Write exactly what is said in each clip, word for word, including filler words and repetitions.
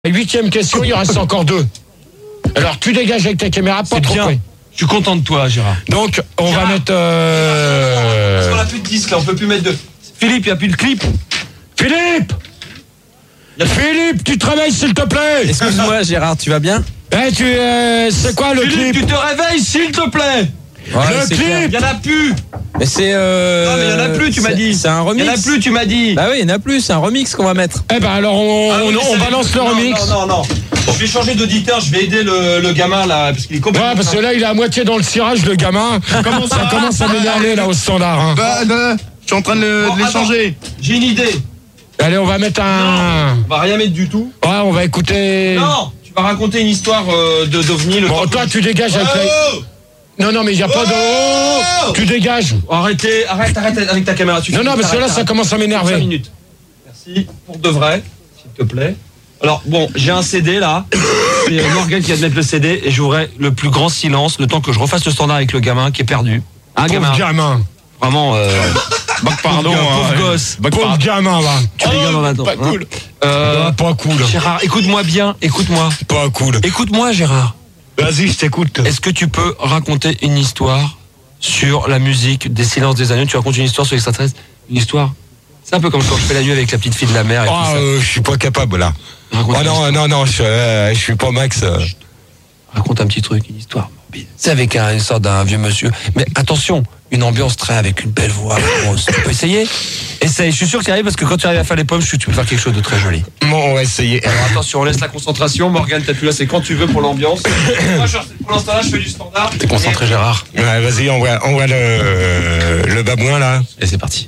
Huitième question, il en reste encore deux. Alors tu dégages avec ta caméra, pas trop près. Je suis content de toi, Gérard. Donc on Gérard. va mettre. Euh... Parce qu'on a plus de disques là, on peut plus mettre de. Philippe, il n'y a plus de clip. Philippe a... Philippe, tu travailles s'il te plaît. Excuse-moi Gérard, tu vas bien? Eh tu euh, c'est quoi le Philippe, clip? Tu te réveilles s'il te plaît. Ouais, le clip, il n'y en a plus. Mais c'est euh... Non mais il n'y en a plus, tu m'as dit. C'est un remix. Il n'y en a plus, tu m'as dit. Bah oui, il n'y en a plus, c'est un remix qu'on va mettre. Eh ben alors on, ah, oui, on, on balance le non, remix. Non, non, non. Je vais changer d'auditeur, je vais aider le, le gamin là, parce qu'il est complètement. Ouais, parce que là il est à moitié dans le cirage, le gamin. Comment ça commence à m'énerver là au standard. Hein. Bah, bah, je suis en train de, le, bon, de les changer. J'ai une idée. Allez, on va mettre un. Non, on va rien mettre du tout. Ouais, on va écouter. Non, tu vas raconter une histoire euh, de d'OVNI. Bon, toi tu dégages avec la... Non, non, mais il n'y a pas de... Oh, tu dégages. Arrêtez, arrête, arrête avec ta caméra. Tu non, non, parce que là, ça commence à m'énerver. cinq minutes. Merci, pour de vrai, s'il te plaît. Alors, bon, j'ai un C D, là. C'est Morgan qui vient de mettre le C D, et j'aurai le plus grand silence, le temps que je refasse le standard avec le gamin qui est perdu. Un Pauvre gamin. gamin. Vraiment, euh... Bah, pardon. Pauvre hein, gosse. Bah, pauvre gamin, là. Tu rigoles en attendant. Pas cool. Euh, ah, pas cool. Gérard, écoute-moi bien, écoute-moi. Pas cool. Écoute-moi, Gérard. Vas-y, je t'écoute. Est-ce que tu peux raconter une histoire sur la musique des Silences des Agneaux? Tu racontes une histoire sur l'extraterrestre? Une histoire? C'est un peu comme quand je fais la nuit avec la petite fille de la mer et ah, tout ça. Euh, je suis pas capable, là. Raconte oh non, non, non, je, euh, je suis pas Max. Euh. Raconte un petit truc, une histoire morbide. C'est avec un, une sorte d'un vieux monsieur. Mais attention, une ambiance très avec une belle voix. Tu peux essayer? Essaye, je suis sûr que tu arrives parce que quand tu arrives à faire les pommes, tu peux faire quelque chose de très joli. Bon, on va essayer. Alors attention, on laisse la concentration. Morgane, t'as plus là, c'est quand tu veux pour l'ambiance. Moi, je, pour l'instant là, je fais du standard. T'es concentré, Gérard? Ouais, vas-y, on voit, on voit le, le babouin là. Et c'est parti.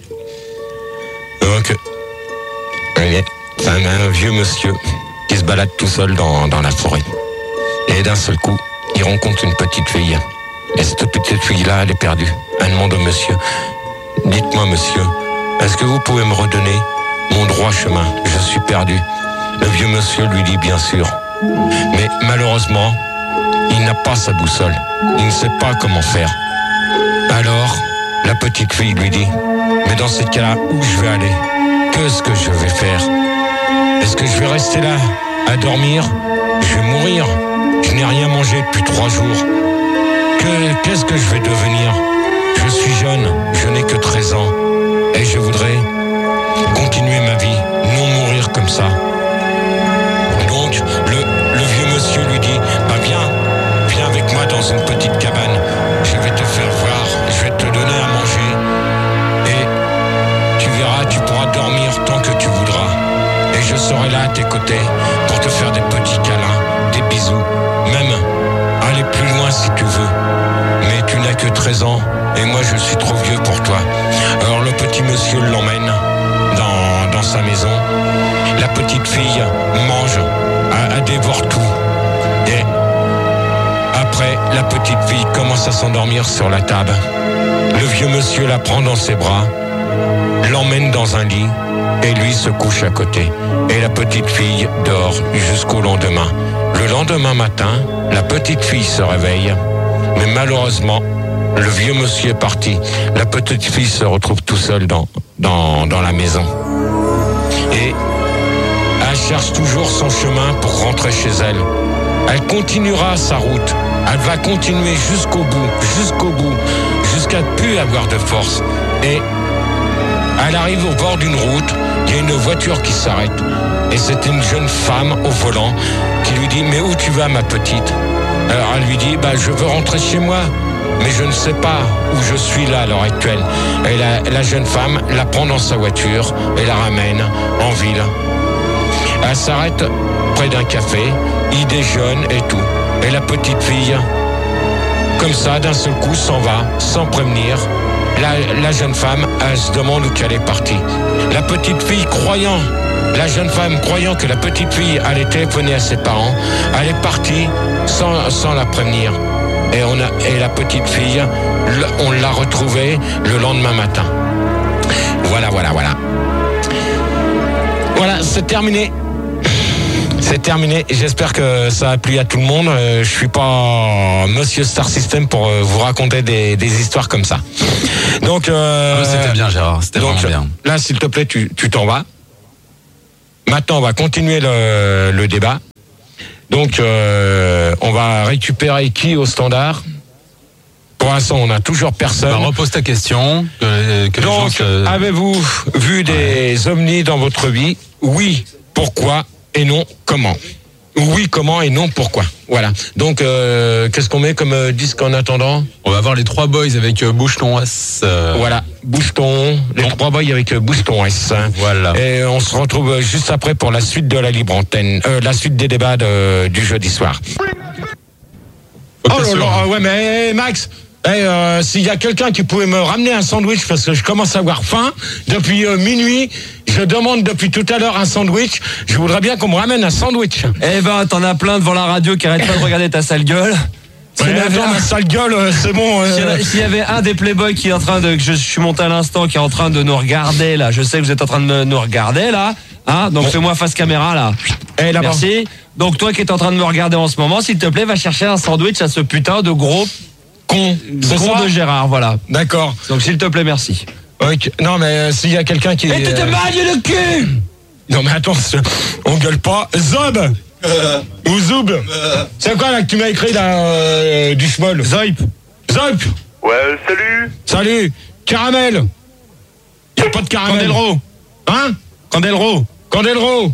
Donc, c'est un, un vieux monsieur qui se balade tout seul dans, dans la forêt. Et d'un seul coup, il rencontre une petite fille. Et cette petite fille-là, elle est perdue. Elle demande au monsieur, dites-moi monsieur, est-ce que vous pouvez me redonner mon droit chemin? Je suis perdu. Le vieux monsieur lui dit bien sûr. Mais malheureusement, il n'a pas sa boussole. Il ne sait pas comment faire. Alors, la petite fille lui dit, mais dans ce cas-là, où je vais aller? Qu'est-ce que je vais faire? Est-ce que je vais rester là, à dormir? Je vais mourir. Je n'ai rien mangé depuis trois jours. Que, qu'est-ce que je vais devenir? Je suis jeune, je n'ai que treize ans. Et je voudrais continuer ma vie, non mourir comme ça. Donc, le, le vieux monsieur lui dit, bah viens, viens avec moi dans une petite cabane. Je vais te faire voir, je vais te donner à manger. Et tu verras, tu pourras dormir tant que tu voudras. Et je serai là à tes côtés pour te faire des petits câlins, des bisous. Même aller plus loin si tu veux. Mais tu n'as que treize ans. Et moi je suis trop vieux pour toi. Alors le petit monsieur l'emmène dans, dans sa maison. La petite fille mange, elle, elle dévore tout. Et après, la petite fille commence à s'endormir sur la table. Le vieux monsieur la prend dans ses bras, l'emmène dans un lit et lui se couche à côté. Et la petite fille dort jusqu'au lendemain. Le lendemain matin, la petite fille se réveille, mais malheureusement, le vieux monsieur est parti. La petite fille se retrouve tout seule dans, dans, dans la maison. Et elle cherche toujours son chemin pour rentrer chez elle. Elle continuera sa route. Elle va continuer jusqu'au bout, jusqu'au bout, jusqu'à ne plus avoir de force. Et elle arrive au bord d'une route, il y a une voiture qui s'arrête. Et c'est une jeune femme au volant qui lui dit « Mais où tu vas, ma petite ?» Alors elle lui dit bah, « Je veux rentrer chez moi. » Mais je ne sais pas où je suis là à l'heure actuelle. Et la, la jeune femme la prend dans sa voiture et la ramène en ville. Elle s'arrête près d'un café, il déjeune et tout. Et la petite fille, comme ça, d'un seul coup, s'en va, sans prévenir. La, la jeune femme, elle se demande où elle est partie. La petite fille, croyant, la jeune femme, croyant que la petite fille allait téléphoner à ses parents, elle est partie sans, sans la prévenir. Et, on a, et la petite fille, on l'a retrouvée le lendemain matin. Voilà, voilà, voilà. Voilà, c'est terminé. C'est terminé. J'espère que ça a plu à tout le monde. Euh, je suis pas Monsieur Star System pour euh, vous raconter des, des histoires comme ça. Donc, euh, ah, c'était bien, Gérard. C'était donc, vraiment bien. Là, s'il te plaît, tu, tu t'en vas. Maintenant, on va continuer le, le débat. Donc, euh, on va récupérer qui au standard? Pour l'instant, on n'a toujours personne. Bah, repose ta question. Que, que les gens Donc, se- avez-vous vu des ovnis dans votre vie? Oui, pourquoi? Et non, comment? Oui, comment? Et non, pourquoi? Voilà. Donc, euh, qu'est-ce qu'on met comme euh, disque en attendant? On va voir les trois boys avec euh, Boucheton S. euh, Voilà, Boucheton, les trois boys avec euh, Boucheton S. Voilà. Et on se retrouve juste après pour la suite de la libre antenne, euh, la suite des débats de- du jeudi soir. Oh là là, ouais, mais hey, Max, hey, euh, s'il y a quelqu'un qui pouvait me ramener un sandwich parce que je commence à avoir faim depuis euh, minuit, je demande depuis tout à l'heure un sandwich. Je voudrais bien qu'on me ramène un sandwich. Eh ben, t'en as plein devant la radio qui arrête pas de regarder ta sale gueule. S'il y Ouais, en avait attends, un- ma sale gueule, euh, c'est bon. euh, s'il y en a- S'il y avait un des Playboys qui est en train de, que je suis monté à l'instant, qui est en train de nous regarder là, je sais que vous êtes en train de me- nous regarder là, hein, donc Bon. fais-moi face caméra là. eh, là-bas. Merci. Donc toi qui es en train de me regarder en ce moment, s'il te plaît, va chercher un sandwich à ce putain de gros Con. C'est con ça de Gérard, voilà. D'accord. Donc s'il te plaît, merci. Ok. Non, mais euh, s'il y a quelqu'un qui. Et tu te euh, mailles le cul. Non, mais attends, c'est- on gueule pas. Zob Ou Zoub C'est quoi là que tu m'as écrit là euh, du schmoll? Zoip Zoip Ouais, salut. Salut Caramel Y'a pas de caramel. Candelro. Hein Candelro. Candelro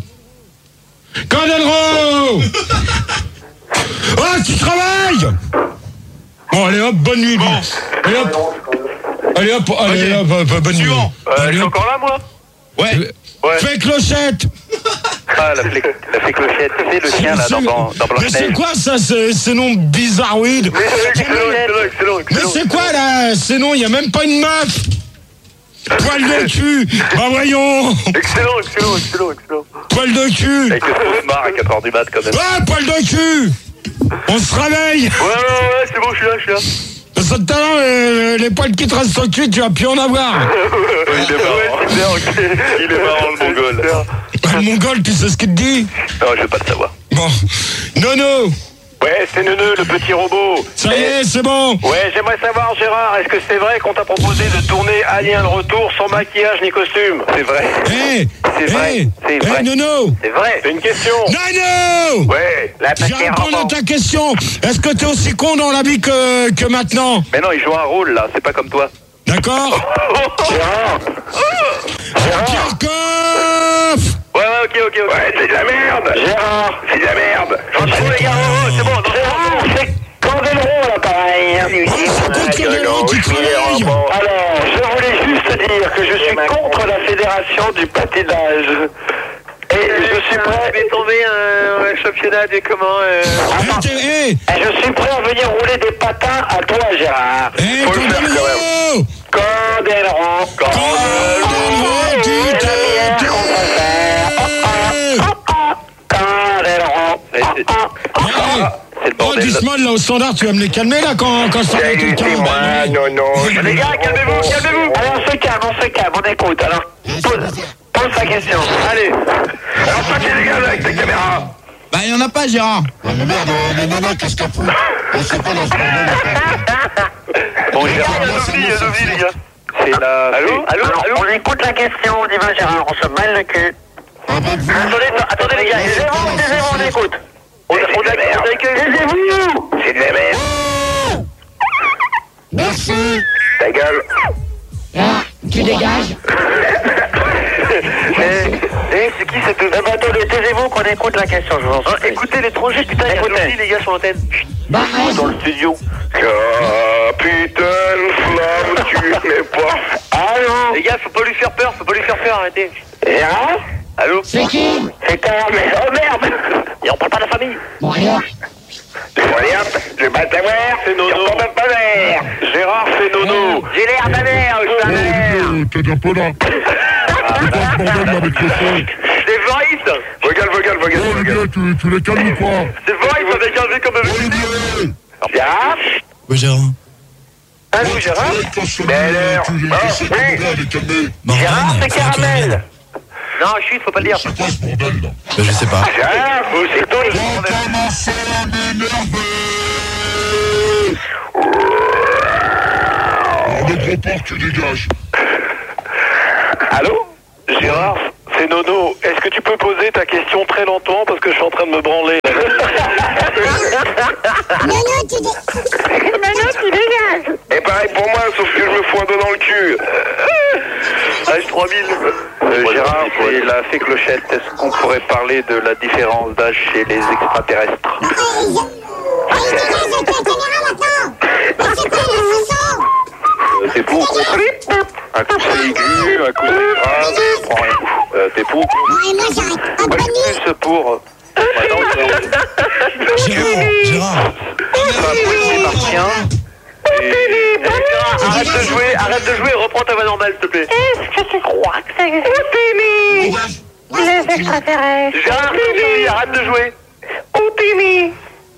Candelro Oh, tu travailles. Bon, allez hop, bonne nuit. lui. Allez hop Allez hop, allez hop, hop, hop, bonne nuit. Euh, je Allez suis hop. encore là, moi. Ouais. Ouais. Fais clochette. Ah, la fée, la fée clochette, c'est le chien là dans, dans, dans Mais c'est Blanche-Neige. quoi ça, ce, ce nom bizarroïde? Mais c'est excellent, excellent, excellent, Mais excellent. c'est quoi là? Ce nom, il n'y a même pas une meuf. Poil de cul. Bah voyons. Excellent, excellent, excellent, excellent. Poil de cul. Avec le faux smart à quatre heures du mat quand même. Ah, poil de cul. On se réveille. Ouais, ouais, ouais, c'est bon, je suis là, je suis là. Ça tout à l'heure, euh, les poils qui te restent au cul, tu vas plus en avoir. Il est marrant. Il est marrant, le mongol. Le mongol, tu sais ce qu'il te dit? Non, je veux pas le savoir. Bon. Nono. Ouais, c'est Neuneu, le petit robot. Ça y est, c'est bon. Ouais, j'aimerais savoir, Gérard, est-ce que c'est vrai qu'on t'a proposé de tourner Alien le retour sans maquillage ni costume? C'est vrai. Hé. C'est vrai, Hé. c'est Hé, vrai. Nono. C'est vrai. C'est une question. Nono. Ouais, la Je vais paquet répondre à robot. ta question. Est-ce que t'es aussi con dans la vie que, que maintenant? Mais non, il joue un rôle là, c'est pas comme toi. D'accord? Gérard. Kirchhoff. Ouais, ouais, ok, ok, ok. Ouais, c'est de la merde. Gérard, c'est de la merde. Non, c'est bon, les gars, oh, oh, c'est bon. Gérard, c'est Candelro, là, pareil. c'est contre Candelro qui travaille. Alors, je voulais juste dire que je suis contre la fédération du patinage. Et je suis prêt... Je vais tomber un, un championnat de comment... Euh... Eh, t'es- eh, Et je suis prêt à venir rouler des patins à toi, Gérard. eh, Faut le faire quand même. Candelro. Candelro, Candelro, tu c'est la t'es- bière qu'on va faire. Candelro. Eh, C'est le Oh, bordel. Dismal, là, au standard, tu vas me les calmer, là, quand, quand je parle à quelqu'un. non, non. Les gars, calmez-vous, calmez-vous. Allez, on se calme, on se calme, on écoute. Alors, pose, pose ta question. Allez. Alors, toi, tu dégages avec ta caméra. Bah, il y en a pas, Gérard. Bon, Gérard, il y a Sophie, il y a Sophie, les gars. C'est la... Allô, allô, allô. On écoute la question, on dit va, Gérard, on se mêle le cul. Attendez, attendez, les gars, taisez-vous, taisez-vous, on écoute. On, on, on accueille, taisez-vous. C'est de la merde. Merci. Ta gueule. Ah, tu dégages. Eh, eh, c'est qui cette... Eh ben, attendez, taisez-vous qu'on écoute la question, je vous en prie. Écoutez l'étranger, putain, il y a Sophie, les gars, sur l'antenne. Bah, Dans le studio. Capitaine Flamme, tu n'es pas... Allô. Les gars, faut pas lui faire peur, faut pas lui faire peur, arrêtez. Gérard. Allô. c'est qui? C'est Caramel. Oh merde. Et on parle pas de la famille. Bon, rien. Le bâtard, c'est Nono. On même pas l'air. Gérard, c'est Nono. J'ai l'air d'un air, je suis un air. T'es un peu là. C'est quoi ce bordel là avec le son? C'est Voice. Vogal, vogal, vogal, Oh Olivier, tu, tu les calmes ou quoi? C'est Voice avec un V comme avec Olivier. Gérard. Ouais, Gérard. Allô, Gérard. Attention, Mais alors. tu Oh, essaies de oui. demander à les calmer. Gérard, c'est Caramel. Non, chut, faut pas le dire. C'est quoi ce bordel là? Bah, je sais pas. Gérard, c'est toi le On bordel. commence à m'énerver. Alors le gros porc, tu dégages. Allô. Gérard, C'est Nono. Est-ce que tu peux poser ta question très lentement parce que je suis en train de me branler? Nono, tu dé... Nono, tu dégages. Et pareil pour moi, sauf que je me fous un doigt dans le cul. H trois mille. Euh, Gérard, c'est la fée clochette. Est-ce qu'on pourrait parler de la différence d'âge chez les extraterrestres? Allez, dégage avec la caméra maintenant. Mais c'est quoi la façon? Euh, T'es pour ou contre? Un coup c'est aigu, un coup c'est grave, je prends rien. Euh, T'es pour ou contre? Non, et moi j'arrête pas de Moi je venir. suis plus pour. Maintenant, Gérard, Gérard. c'est par chien. Et... Arrête de jouer, arrête de jouer, reprends ta voix normale s'il te plaît. Est-ce que tu crois que ça existe? Les extraterrestres. Gérard, je arrête de jouer. Oupimi.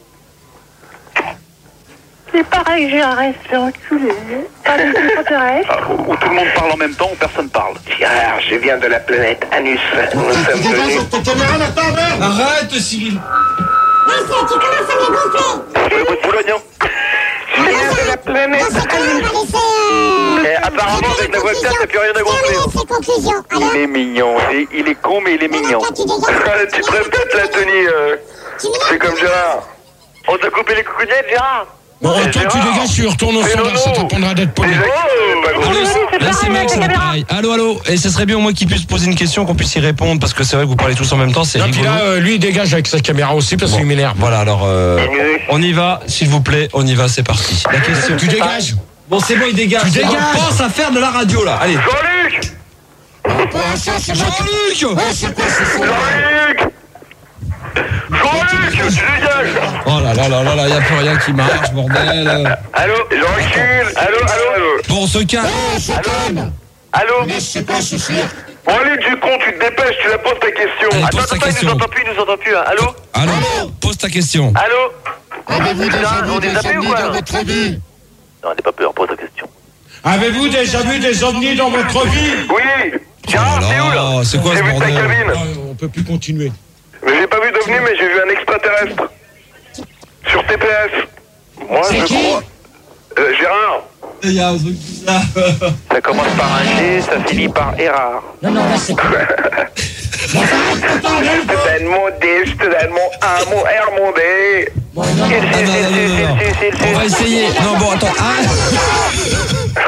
Il paraît que Gérard se fait enculer par les extraterrestres. Ah, où tout le monde parle en même temps, où personne parle. Gérard, je viens de la planète Anus. Nous sommes venus... Arrête, Cyril. Là, c'est, tu commences à me gonfler. Le bout de Boulogne. Je viens de la planète Dans ce cas, on va Anus. laisser... Euh... Et apparemment, avec la voix de Pierre, t'as plus rien à gonfler. Terminer ses conclusions. Alors, Il est mignon. Et il est con, mais il est mignon. toi, tu dégages. Tu te répètes la tenue. euh, Tu me C'est comme Gérard. On t'a coupé les coucounettes, Gérard? Bon, C'est toi, tu Gérard. dégages, tu retournes au C'est standard, ça Nono. t'apprendra d'être poli. Déjà, c'est pas gros. Allô, là c'est Max, c'est pareil. Allô, allô. Et ce serait bien au moins qu'il puisse poser une question, qu'on puisse y répondre, parce que c'est vrai que vous parlez tous en même temps, c'est Non, puis rigolo. là, euh, lui, il dégage avec sa caméra aussi parce Bon. qu'il m'énerve. Voilà, alors euh, on y va, s'il vous plaît, on y va, c'est parti. La question. Tu dégages. Bon, c'est bon, il dégage. Tu dégages. On pense à faire de la radio là. Allez. Jean-Luc! pour l'instant, c'est moi. Jean-Luc. Ouais, c'est quoi, c'est ça? Jean-Luc! Jean-Luc, tu dégages! Oh là là là là là, y a plus rien qui marche, bordel. Allô? Jean-Luc! Allô, allô, allô? Bon, on se calme. Ouais, c'est calme. Allô? Mais c'est quoi ce cirque? Bon, allez, du con, tu te dépêches, tu la poses ta question. Allez, Attends, pose ta attends, il question. nous entend plus, il nous entend plus. hein. Allô? Allô, pose ta question. Allô? Avez-vous déjà Putain, on vu est des zappés ou ovnis quoi, dans là? votre vie? Non, n'aie pas peur, pose ta question. Avez-vous déjà vu des ovnis dans votre vie? Oui! Gérard, Oh là t'es où là, là? c'est quoi J'ai ce vu ta bordel? cabine. Ah, On peut plus continuer. Mais j'ai pas vu d'ovni, mais j'ai vu un extraterrestre. Sur T P S. Moi, C'est je qui? crois. Euh, Gérard. Il y a un truc bizarre. Ça commence par un G, ça finit par Erard. Non, non, là, c'est quoi? Je te donne mon D, je te donne mon A, mon R, mon D. Bon, non, non. Ah non, non, non, non, non. On va essayer. Non, bon, attends. Ah,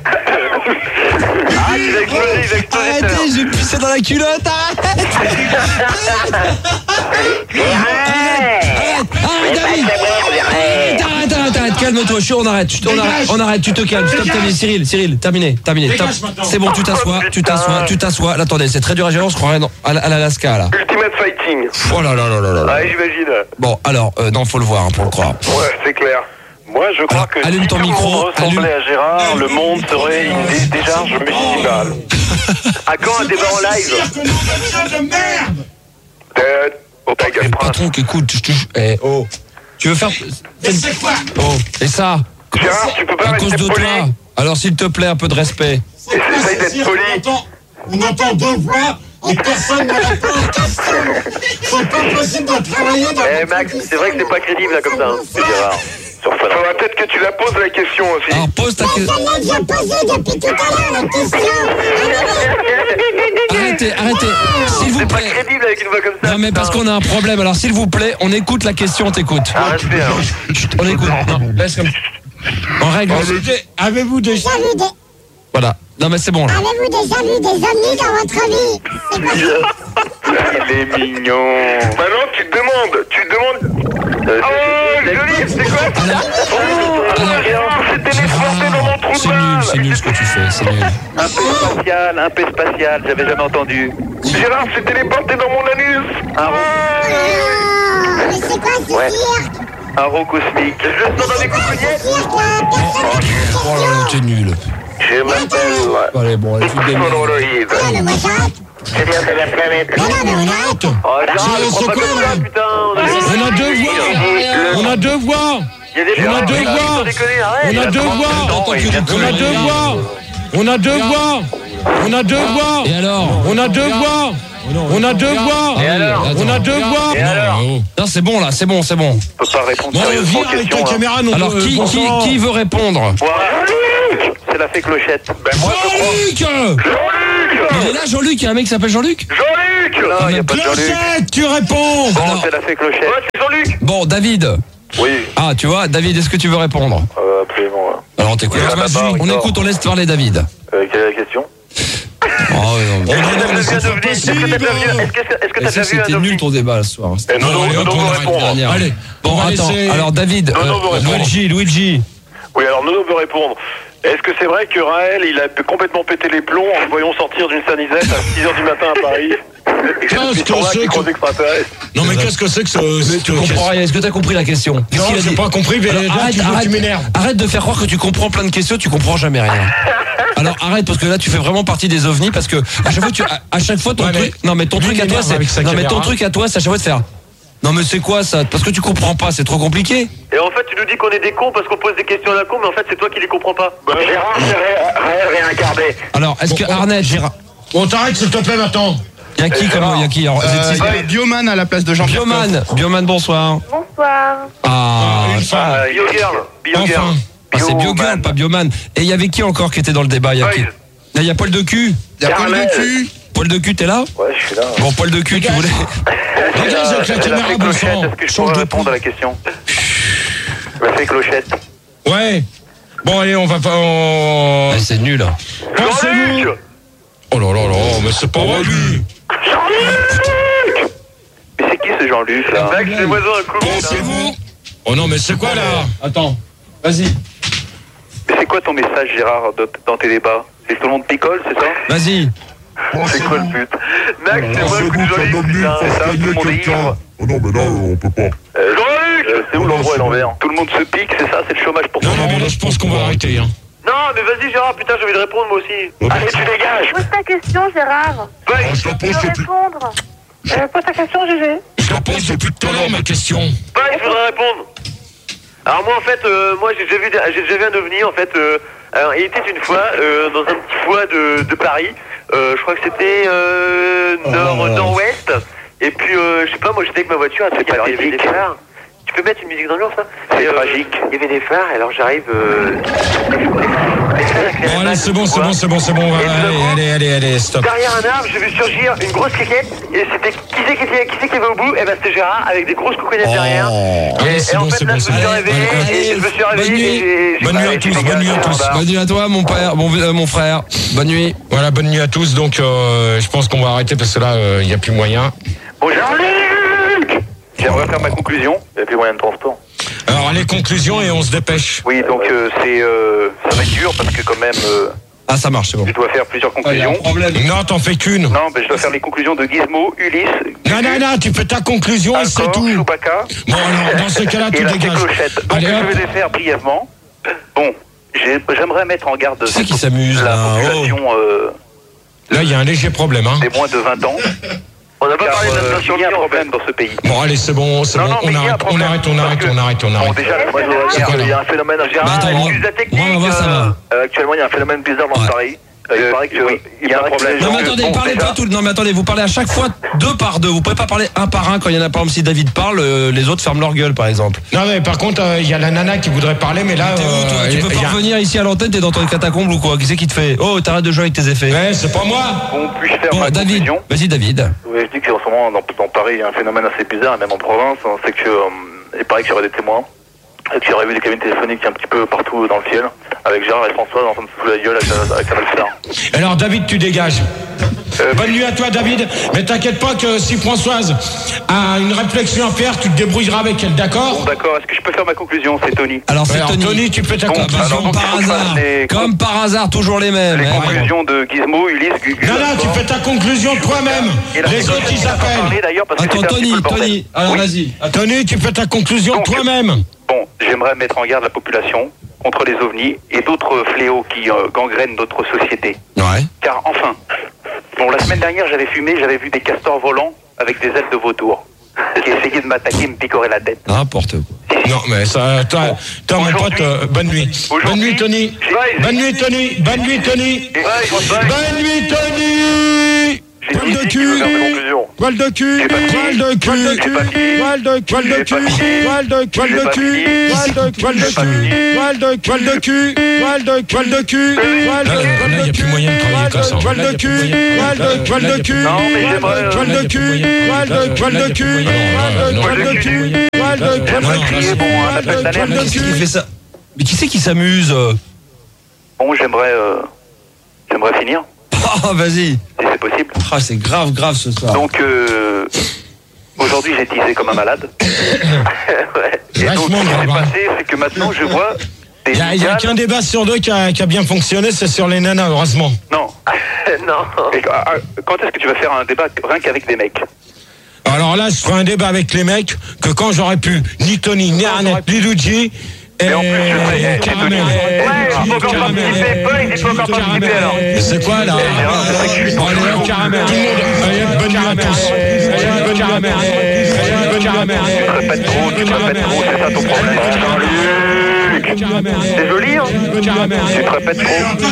Ah, il a explosé, il a explosé. tout à l'heure. arrêtez, j'ai pissé dans la culotte. Arrête. Arrête, arrête, David. Arrête, arrête, arrête, arrête, calme-toi, je suis, on arrête, tu- on arrête, on arrête, tu te calmes, stop, terminé, Cyril, Cyril, terminé, terminé, Dégage stop. maintenant. C'est bon, tu t'assois, tu t'assois, tu t'assois, là, attendez, c'est très dur à gérer, on se croirait dans- à, à l'Alaska, là. Ultimate Fighting. Oh là là là là là là. Ah, j'imagine. Bon, alors, euh, non, faut le voir, hein, pour le croire. Ouais, c'est clair. Moi, je crois Alors, que allume si ton tout le micro, monde ressemblait allume. à Gérard, le monde serait une dé- décharge municipale. À quand un débat en live? Tête, au Eh, bagage prince. patron, écoute, je te ju- eh, oh. Tu veux faire. c'est quoi? Oh, et ça? Gérard, tu peux pas À rester cause de poli. toi. Alors, s'il te plaît, un peu de respect. Essaye d'être poli. On entend deux voix et personne ne répond aux questions. C'est pas possible de travailler dans Eh votre Max, vie c'est vrai que c'est pas crédible là comme ça, hein. C'est Gérard. Sur Fun. Faudra peut-être que tu la poses la question aussi. Alors, pose ta Mais question. celle-là que j'ai posée depuis tout à l'heure, la question. Arrêtez, arrêtez. S'il vous C'est pas plaît. crédible avec une voix comme ça. Non, mais parce qu'on a un problème. Alors, s'il vous plaît, on écoute la question, on t'écoute. Arrête, hein. Chut, on écoute. Non, laisse comme. En règle. Avez-vous déjà... Déjà vu des... Voilà. Non, mais c'est bon, là. Avez-vous déjà vu des ovnis dans votre vie? C'est pas ça. Il est mignon. Maintenant, tu te demandes, tu te demandes. Euh, oh, joli, c'est quoi ça? Oh, Gérard, c'est téléporté dans mon trou de C'est nul, balle. c'est nul ce que tu fais, c'est nul. Un P spatial, un P spatial, j'avais jamais entendu. Gérard, c'est téléporté dans mon anus. Un roux, Ah, mais c'est quoi ce Ouais. cirque? un roux cosmique. Je le sens dans les C'est quoi ce coucougnettes. cirque là? Personne ne pose Oh là là, t'es nul. Je m'appelle. Allez, bon, allez, tu te démerdes. Polaroid. Ah, mais moi j'arrête. C'est bien de la planète. Mais non, mais on arrête. Oh, Gérard, C'est- ne prends c'est pas quoi, comme là ça, putain. On a deux voix. On a deux voix. Il y a des On a gens deux qui voix. sont déconnés, arrête. On a deux voix. Attends, tu rigoles. On a deux voix. On a deux voix. On a deux voix. Et alors? On a deux voix. On a deux voix. Ah oui, alors attends. On a deux voix. Et alors? Non, c'est bon, là, c'est bon, c'est bon. Je peux pas répondre Bon, sérieusement viens aux avec ta questions. hein. caméra. non, Alors, euh, qui, bon qui, sang. qui veut répondre? Voilà. C'est la fée clochette. Ben moi je crois. Jean-Luc! Jean-Luc, Il est là, Jean-Luc, il y a un mec qui s'appelle Jean-Luc. Jean-Luc. Non, il n'y a pas de Jean-Luc. Clochette, tu réponds. Bon, Alors- c'est la fée Clochette. Ouais, c'est Jean-Luc. Bon, David. Oui. Ah, tu vois, David, est-ce que tu veux répondre? Euh, absolument. Ouais. Alors, on t'écoute. Oui, Vas-y, là-bas, on oui, écoute, on laisse parler David. Euh, quelle est la question? Oh, non, mais- Oh, non, non, mais c'est pas Est-ce que t'as possible. déjà vu Est-ce que est-ce que Mais t'as c'est déjà que vu un c'était ovni? nul ton débat ce soir. Eh, Nono, allez, hop, Nono on veut arrête répondre. Dernière. Allez, Bon, on va attends. laisser- Alors, David, Non, non, euh, vous répondez. Luigi, Luigi. Oui, alors Nono veut répondre. Est-ce que c'est vrai que Raël, il a complètement pété les plombs en le voyant sortir d'une sanisette à six heures du matin à Paris? Et que Qu'est-ce depuis que ce temps-là, c'est qu'il que- croise extraterrestres. Non, mais qu'est-ce que c'est que ce. Tu comprends rien. Est-ce que t'as compris la question? Qu'est-ce Non, qu'il a j'ai dit pas compris, mais Alors, là, arrête, tu, veux- arrête, tu m'énerves. arrête de faire croire que tu comprends plein de questions, tu comprends jamais rien. Alors arrête parce que là tu fais vraiment partie des ovnis parce que à chaque fois tu, à, à chaque fois ton Ouais, truc, mais non mais ton lui, truc il à toi m'énerve avec c'est, sa non mais ton caméra. truc à toi c'est à chaque fois de faire. Non mais c'est quoi ça? Parce que tu comprends pas, c'est trop compliqué. Et en fait, tu nous dis qu'on est des cons parce qu'on pose des questions à la con, mais en fait, c'est toi qui les comprends pas. Bah, Gérard, c'est Raël réincarné. Alors est-ce que Bon, Arnett, Gérard, On t'arrête, s'il te plaît, maintenant. y a qui comme y a qui? Alors, vous êtes Euh, six- il y a Bioman à la place de Jean-Pierre. Bioman, Bioman bonsoir. Bonsoir. Ah, Une femme. Ah, BioGirl. BioGirl. Enfin. ah, c'est Biogirl, pas Bioman. Et il y avait qui encore qui était dans le débat? Il y a qui? Il y a Paul de cul. Il y a Paul Carmel. de cul. Paul de cul, t'es là? Ouais, je suis là. Bon, Paul de cul, tu voulais. Dégage avec la C'est la caméra, fée bon Clochette. sang. Est-ce que je Change pourrais de répondre à la question? La fée Clochette. Ouais. Bon, allez, on va pas. On... Eh, c'est nul. Pensez-vous. Jean-Luc. Oh là là là, mais c'est pas vrai, lui. Jean-Luc. Mais c'est qui ce Jean-Luc là? Mec, c'est voisin un coup. Pensez-vous. Oh non, mais c'est quoi, là? Attends, vas-y. Mais c'est quoi ton message, Gérard, de- dans tes débats? C'est tout le monde picole, c'est ça? Vas-y. C'est quoi le but? Mec, c'est moi le coup de Pensez-vous qu'un Jean-Luc, ovni putain, fasse ça, tout le gagner monde est quelqu'un? ivre. Oh non, mais là, on peut pas. Euh, Jean-Luc. C'est où l'endroit à l'envers? Tout le monde se pique, c'est ça? C'est le chômage pour tout Non, le non, mais monde. là, je pense qu'on va arrêter, hein. Non, mais vas-y, Gérard, putain, j'ai envie de répondre moi aussi. Allez, tu dégages. Pose ta question, Gérard. Ouais. Ah, je la Tu pose veux depuis... répondre. Euh, pose ta question, Gégé. Je la pose depuis tout à l'heure, ma question. Ouais, je voudrais répondre. Alors moi en fait, euh, moi j'ai déjà vu, des- j'ai déjà vu un ovni en fait. Euh, alors, il était une fois euh, dans un petit foie de, de Paris. Euh, je crois que c'était euh, nord nord-ouest. Et puis euh, je sais pas, moi j'étais avec ma voiture. Il y avait des phares. Tu peux mettre une musique d'ambiance là? C'est tragique. Il y avait des phares. Alors j'arrive. Euh, Bon, allez, c'est bon, c'est bon, c'est bon, c'est bon. Et tout d'un Allez, coup, allez, allez, allez, stop. derrière un arbre, j'ai vu surgir une grosse cliquette. Et c'était qui c'est qui, était- qui, c'est qui avait au bout? Et ben c'était Gérard avec des grosses couconettes derrière. Allez, Et, c'est et en bon, fait c'est là bon, je c'est me suis bon. réveillé. Allez, Et je me suis bonne réveillé. nuit. et j'ai- j'ai Bonne pas- nuit à j'ai tous, fait bonne nuit à gaffe, tous. standard. Bonne nuit à toi, mon père, mon, euh, mon frère. Bonne nuit. Voilà, bonne nuit à tous. Donc, euh, je pense qu'on va arrêter parce que là, il n'y a plus moyen. Bon, Jean-Luc. J'aimerais faire ma conclusion. Il n'y a plus moyen de transport. Alors, les conclusions et on se dépêche. Oui, donc euh, c'est euh, ça va être dur parce que quand même, euh, Ah, ça marche, c'est bon. je dois faire plusieurs conclusions. problème. Non, t'en fais qu'une. Non, mais je dois faire les conclusions de Gizmo, Ulysse, Non, non, non, tu fais ta conclusion et c'est Alcor, tout. Chewbacca Bon, alors, dans ce cas-là, et tu la dégages. clochette. Donc Allez, je hop. vais les faire brièvement. Bon, j'ai- j'aimerais mettre en garde Qui c'est qui s'amuse, la là? population euh, Là, il y a un léger problème, hein. des moins de vingt ans. On n'a pas Car, parlé de euh, la nation, il y a un problème dans ce pays. Bon, allez, c'est bon, c'est Non, bon, non, mais on il y a un arrête, on problème, arrête, on parce arrête, que- on arrête, on Bon, arrête. déjà, moi, je dois C'est dire quoi, qu'il y a là un phénomène. Gérard, Bah, attends, excuse la technique. moi, on va voir, ça va. euh, actuellement, il y a un phénomène bizarre dans Ouais. Paris. Euh, il paraît que oui, il y a un problème. Non, mais attendez, Bon, parlez déjà, pas tout. Non, mais attendez, vous parlez à chaque fois deux par deux. Vous pouvez pas parler un par un quand il y en a, par exemple, si David parle, euh, les autres ferment leur gueule, par exemple. Non, mais par contre, euh, il y a la nana qui voudrait parler, mais là. T'es où, toi? euh, Tu peux il y pas a- revenir ici à l'antenne, t'es dans ton catacombe ou quoi? Qui c'est qui te fait? Oh, t'arrêtes de jouer avec tes effets. Ouais, c'est pas moi. Bon, puis-je faire Bon, ma David, conclusion? vas-y, David. Oui, je dis qu'en ce moment, dans, dans Paris, il y a un phénomène assez bizarre, et même en province. hein, C'est que, euh, il paraît qu'il y aurait des témoins, et qu'il y aurait eu des cabines téléphoniques un petit peu partout dans le ciel, avec Gérard et François en train de se foutre la gueule avec, avec Canal Star. Alors, David, tu dégages. Euh, Bonne nuit à toi, David. Mais t'inquiète pas que si Françoise a une réflexion à faire, tu te débrouilleras avec elle, Bon, d'accord? d'accord, est-ce que je peux faire ma conclusion? C'est Tony. Alors, c'est Alors, Tony. Tony, tu fais ta Bon, conclusion. alors, donc, par il faut que je fasse hasard. les- Comme par hasard, toujours les mêmes. Les hein. conclusions de Gizmo, Ulysse, Gugu. Non, non, tu fais ta conclusion toi-même. Et la Les autres, ils pas parlé appellent. d'ailleurs parce que Attends, c'était un petit peu Tony, le bordel. Tony. Alors, Oui. vas-y. Tony, tu fais ta conclusion Donc, toi-même. Bon, j'aimerais mettre en garde la population contre les ovnis et d'autres fléaux qui euh, gangrènent notre société. Ouais. Car enfin, bon, la semaine dernière, j'avais fumé, j'avais vu des castors volants avec des ailes de vautour qui essayaient de m'attaquer, me picorer la tête. N'importe quoi. Non, mais ça, toi, toi mon Aujourd'hui- pote, euh, bonne nuit. Aujourd'hui- Bonne nuit, Tony. Ouais, Bonne nuit, Tony. Bonne nuit, Tony. Et- ouais, Bonne nuit, Tony. J'ai dit Poil de cul. Poil de cul. Poil de cul. Poil de cul. Poil de cul. Poil de cul. Poil de poil de cul. Poil de poil de cul. Poil de poil de cul. Poil de poil de cul. Poil de poil de cul. Poil de cul. Poil de poil de cul. Non, mais j'aimerais. Poil de cul. Poil de poil de cul. Poil de poil de cul. Poil de J'aimerais crier, bon, un appel d'alerte. Mais qui fait ça? Mais qui c'est qui s'amuse? Bon, j'aimerais. euh, J'aimerais finir, Ah, vas-y. si c'est possible. Ah, c'est grave, grave ce soir. Donc, euh, aujourd'hui, j'ai teasé comme un malade. Ouais. Et donc, ce qui s'est passé, c'est que maintenant, je vois des Il n'y a, y a migales- qu'un débat sur deux qui a, qui a bien fonctionné, c'est sur les nanas, heureusement. Non. non. Et, ah, ah, quand est-ce que tu vas faire un débat rien qu'avec des mecs? Alors là, je ferai un débat avec les mecs que quand j'aurais pu, ni Tony, ni Arnett, ni Luigi, et, Et en plus, je sais, et eh, Caramel. Tony. Ouais, il faut encore Caramel. participer. Paul, il faut encore participer alors. Mais c'est quoi là? Bon, allez, hop, Caramel. Tout le monde, allez, hop, bonne nuit à tous. Allez, hop, bonne Caramel. Allez, hop, bonne Caramel. Tu te répètes trop, tu te répètes trop, c'est ça ton problème. Jean-Luc. C'est joli, hein? Tu te répètes trop.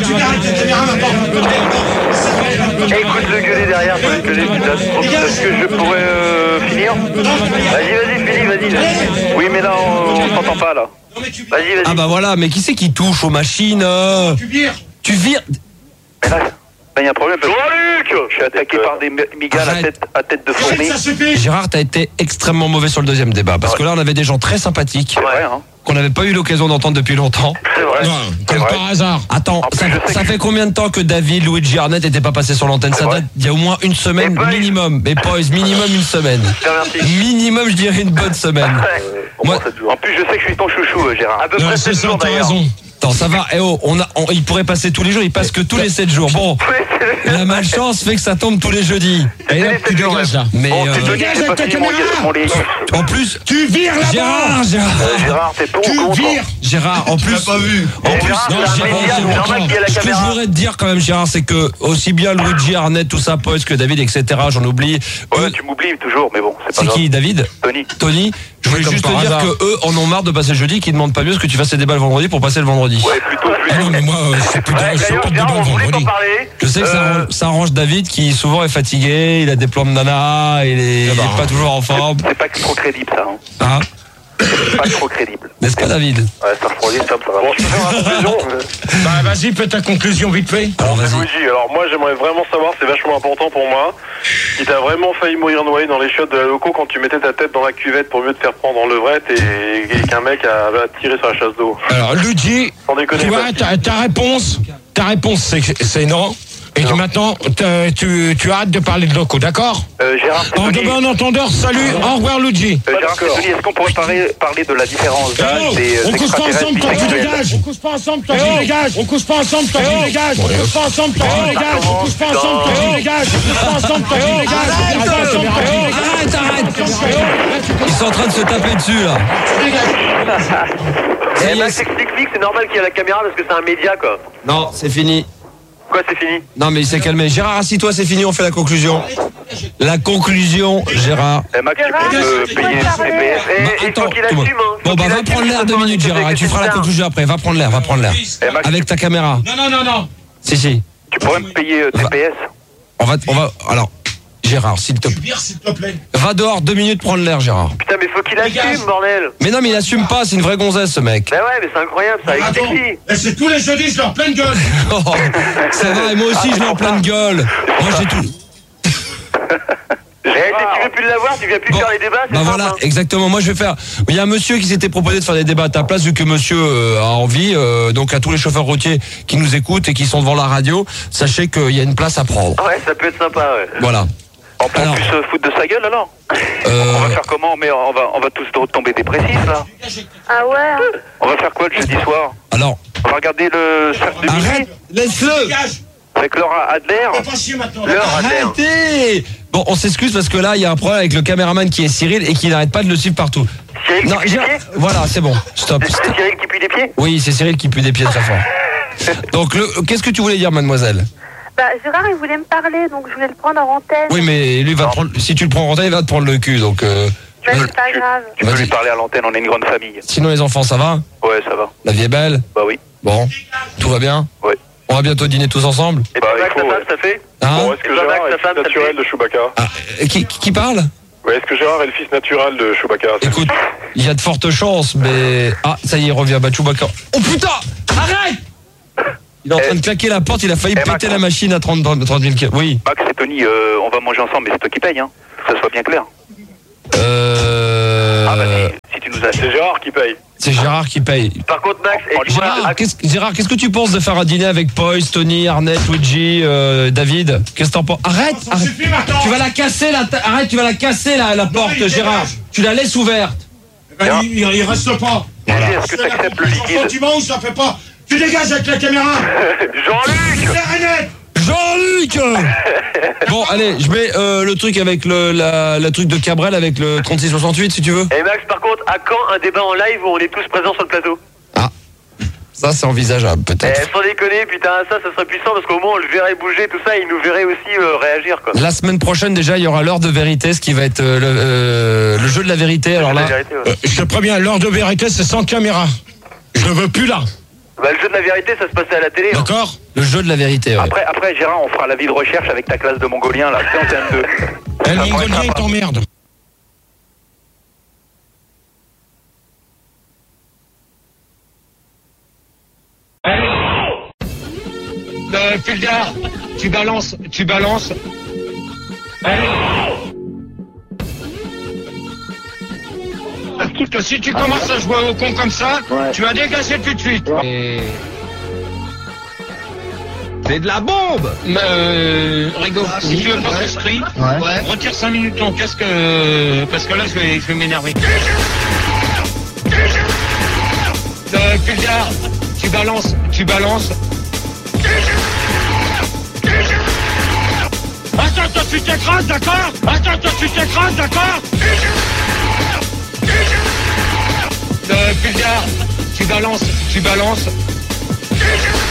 Écoute le gueuler derrière, je vais te gueuler, putain. Est-ce que je pourrais euh, finir? Vas-y, vas-y, finis, vas-y. Vas-y. Oui, mais là, on, on s'entend pas, là. Vas-y, vas-y. Ah bah voilà, mais qui c'est qui touche aux machines? euh Tu vires. Tu vires? Mais là, il y a un problème. Jean-Luc! Je suis attaqué par des migales à Arrête. tête, à tête de fourmi. Ça suffit. Gérard, t'as été extrêmement mauvais sur le deuxième débat. Parce que là, on avait des gens très sympathiques C'est vrai, hein? qu'on n'avait pas eu l'occasion d'entendre depuis longtemps. C'est vrai. Non, C'est comme vrai. par hasard. Attends, plus, ça, je sais ça que- fait combien de temps que David, Luigi Arnett n'étaient pas passés sur l'antenne? Ça vrai. date d'il y a au moins une semaine Et Boys. minimum. Mais Boys, minimum une semaine. Je te remercie. Minimum, je dirais une bonne semaine. Moi- En plus, je sais que je suis ton chouchou, euh, Gérard. À peu Non, près c'est sept ça, jours t'as d'ailleurs. raison. Attends, ça va. Eh oh, on a, on- il pourrait passer tous les jours, il passe que tous les sept jours. Bon, la malchance fait que ça tombe tous les jeudis. Et là, tu dégages là. Mais Bon, euh, c'est Tony, dégage j'ai pas avec ta fini mon, caméra. mon lit. en plus, Tu vires là-bas. Gérard, Gérard, Euh, Gérard, t'es pour ou Tu contre? vires. Gérard, en plus, pas vu. en plus, Gérard, non, c'est un Gérard, média, c'est c'est normal qu'il y ait la Ce que je caméra. voudrais te dire quand même, Gérard, c'est que aussi bien Luigi Arnett, tout ça, Poise que David, et cetera. J'en oublie. Ouais, Eux- tu m'oublies toujours, mais bon, c'est pas c'est grave. qui, David? Tony. Tony, je voulais comme juste te par dire hasard. que eux en ont marre de passer le jeudi, qu'ils demandent pas mieux ce que tu fasses les débats le vendredi pour passer le vendredi. Ouais, plutôt, Ah plutôt. non, mais moi, euh, c'est plus Ouais, de je fais d'ailleurs, pas de Gérard, débat on le voulait t'en vendredi. parler. Je sais que ça, Euh, arrange, ça arrange David qui souvent est fatigué, il a des plans de nana, il est, il est pas toujours en forme. C'est pas trop crédible, ça. Hein. Hein? C'est pas trop crédible. N'est-ce pas, David? Ouais, ça refroidit, stop, ça va. Bon, je peux faire ma conclusion. Bah, vas-y, fais ta conclusion vite fait. Alors, vas-y. Luigi, alors moi j'aimerais vraiment savoir, c'est vachement important pour moi, si t'as vraiment failli mourir noyé dans les chiottes de la loco quand tu mettais ta tête dans la cuvette pour mieux te faire prendre en levrette et, et qu'un mec a, a tiré sur la chasse d'eau. Alors, Luigi, Sans déconner, tu vois, pas. ta, ta réponse, ta réponse, c'est c'est non. Et que maintenant, t'as- tu, tu arrêtes de parler de locaux, d'accord? Euh, Gérard, c'est En Tony. de bon entendeur, salut, au revoir, Luigi. Euh, Gérard, c'est Tony. Est-ce qu'on pourrait parler, parler de la différence d'âge Oh, des euh, on couche pas extraterrestres ensemble, toi tu bisexuels? dégages. On couche pas ensemble, toi tu dégages. On couche pas ensemble, toi tu dégages. On couche pas ensemble, toi tu dégages. On couche pas ensemble, toi tu dégages. On couche pas ensemble, toi tu dégages. On couche pas ensemble, toi tu dégages. Arrête, arrête! Ils sont en train de se taper dessus, là. Eh ben, t'expliques que c'est normal qu'il y ait la caméra parce que c'est un média, quoi. Non, c'est fini. Quoi, c'est fini? Non, mais il s'est calmé. Gérard, assis-toi, c'est fini, on fait la conclusion. La conclusion, Gérard. Eh, Max, tu Gérard, peux me tu payer peux le parler. C P S. Bah, Eh, il attends, faut qu'il tout le monde. assume, hein. Bon, Faut bah, qu'il va assume, prendre l'air faut deux qu'on minutes, dise Gérard, que et tu c'est feras la ça. conclusion après. Va prendre l'air, va prendre l'air. Eh, Max, Avec ta caméra. Non, non, non, non. Si, si. tu pourrais me payer euh, T P S? On va, on va, alors, Gérard, s'il te plaît. Vire, s'il te plaît. Va dehors deux minutes prendre l'air, Gérard. Putain, mais faut qu'il Dégage. assume, bordel. Mais non, mais il assume pas, c'est une vraie gonzesse, ce mec. Ben ouais, mais c'est incroyable, ça. Il Attends, sexy. et c'est tous les jeudis, je leur pleine gueule. Oh, ça va, et moi aussi, je l'ai en pleine gueule. Moi, j'ai tout. Eh, si tu veux plus l'avoir, tu viens plus Bon, faire les débats, c'est bah simple, voilà, hein. exactement. Moi, je vais faire. Il y a un monsieur qui s'était proposé de faire des débats à ta place, vu que monsieur euh, a envie. euh, donc, à tous les chauffeurs routiers qui nous écoutent et qui sont devant la radio, sachez qu'il y a une place à prendre. Ouais, ça peut être sympa, ouais. Voilà. On peut Alors. plus se foutre de sa gueule, alors? Euh, On va faire comment? Mais on va, on va tous tomber dépressifs, là. Ah ouais, hein. On va faire quoi le jeudi soir? alors, On va regarder le cercle de arrête, minuit laisse-le. Dégage. avec Laura Adler. Pas chier maintenant. Laura Adler. Arrêtez. Bon, on s'excuse parce que là, il y a un problème avec le caméraman qui est Cyril et qui n'arrête pas de le suivre partout. Cyril qui Non, pue des Gérard- pieds? voilà, c'est bon. Stop. C'est stop. Cyril qui pue des pieds? Oui, c'est Cyril qui pue des pieds très fort. Donc, le, qu'est-ce que tu voulais dire, mademoiselle? Bah, Gérard, il voulait me parler, donc je voulais le prendre en antenne. Oui, mais lui va te prendre. Si tu le prends en retard, il va te prendre le cul. Donc, euh, Mais c'est pas grave. Tu peux Vas-y. lui parler à l'antenne, on est une grande famille. sinon les enfants, ça va? Ouais, ça va. La vie est belle? Bah oui. Bon, tout va bien? Ouais. On va bientôt dîner tous ensemble. Et bah, il faut, ouais. Ça fait hein bon, est-ce que Gérard est le fils naturel de Chewbacca? ah, qui, qui parle? Ouais, est-ce que Gérard est le fils naturel de Chewbacca? Écoute, il y a de fortes chances, mais... Ah, ça y est, il revient, bah Chewbacca. Oh putain! Arrête! Il est en train de claquer la porte, il a failli eh, péter Max, la machine à trente mille kilomètres. Oui. Max et Tony, euh, on va manger ensemble, mais c'est toi qui paye, hein. Que ça soit bien clair. Euh... Ah bah si, si tu nous as... C'est Gérard qui paye. C'est Gérard qui paye. Par contre, Max... Oh, et Gérard, vois, qu'est-ce, Gérard, qu'est-ce que tu penses de faire un dîner avec Poise, Tony, Arnett, Luigi, euh, David? Qu'est-ce que t'en penses? Arrête, Ça arrête. suffit maintenant. Tu vas la casser, la ta... Arrête, tu vas la casser, la, la porte, il Gérard. dégage. Tu la laisses ouverte. Eh ben, il, il reste pas. Voilà. Est-ce que tu acceptes le liquide? Tu manges, ça fait pas. Tu dégages avec la caméra. Jean-Luc! C'est net. Jean-Luc. Bon, allez, je mets euh, le truc avec le la, la truc de Cabrel avec le trente-six soixante-huit si tu veux. Et Max, par contre, à quand un débat en live où on est tous présents sur le plateau? Ah, ça c'est envisageable peut-être. Eh, sans déconner, putain, ça, ça serait puissant parce qu'au moins on le verrait bouger, tout ça, et il nous verrait aussi euh, réagir, quoi. La semaine prochaine déjà, il y aura l'heure de vérité, ce qui va être euh, le, euh, le jeu de la vérité. Alors là, vérité, ouais. euh, je te préviens, l'heure de vérité c'est sans caméra. Je ne veux plus là. Bah, le jeu de la vérité, ça se passait à la télé. D'accord hein. Le jeu de la vérité, ouais. Après, après, Gérard, on fera l'avis de recherche avec ta classe de mongolien, là, c'est en T M deux. Eh, le mongolien il t'emmerde. Euh, Fulgar, tu balances, tu balances. Écoute, si tu commences à jouer au con comme ça, ouais. Tu vas dégager tout de suite. Et... C'est de la bombe. Euh, Rigo, ah, si tu veux pas que je crie, ouais. Retire cinq minutes ton casque, euh, parce que là je vais, je vais m'énerver. Euh, Fulgar, tu balances, tu balances. Attends, toi tu t'écrases, d'accord? Attends, toi tu t'écrases, d'accord? Euh, Fulgar, tu balances, tu balances.